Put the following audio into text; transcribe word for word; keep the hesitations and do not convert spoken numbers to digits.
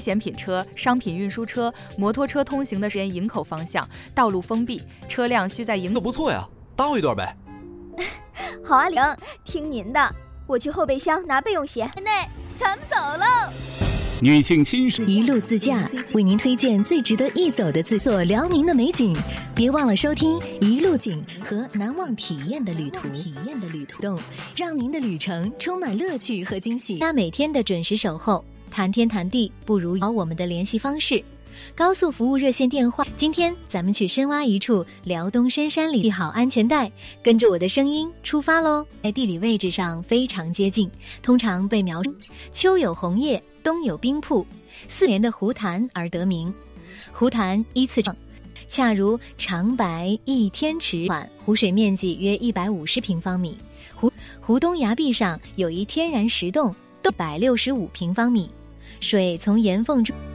险品车、商品运输车、摩托车通行的时间营口方向，道路封闭，车辆需在营。 那不错呀，搭一段呗。 好啊，玲，听您的，我去后备箱拿备用鞋。 内，咱们走喽。 女性亲属一路自驾，为您推荐最值得一走的自所辽宁的美景。别忘了收听一路景和难忘体验的旅途，体验的旅途，让您的旅程充满乐趣和惊喜。家每天的准时守候，谈天谈地不如找我们的联系方式。高速服务热线电话。今天咱们去深挖一处辽东深山里，系好安全带，跟着我的声音出发喽。在地理位置上非常接近，通常被描述秋有红叶，冬有冰瀑，四年的湖潭而得名。湖潭依次长，恰如长白一天池款，湖水面积约一百五十平方米。湖湖东崖壁上有一天然石洞，一百六十五平方米，水从岩缝中。